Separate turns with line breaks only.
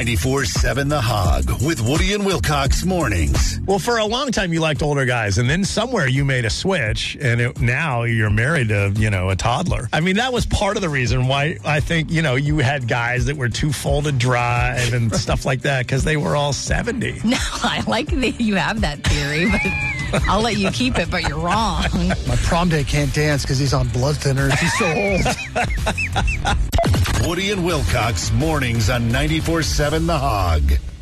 94.7 The Hog with Woody and Wilcox mornings.
Well, for a long time, you liked older guys, and then somewhere you made a switch, and now you're married to, a toddler. I mean, that was part of the reason why I think, you had guys that were too full to drive and stuff like that because they were all 70.
No, I like that you have that theory, but I'll let you keep it, but you're wrong.
My prom date can't dance because he's on blood thinners. He's so old.
Woody and Wilcox mornings on 94.7 The Hog.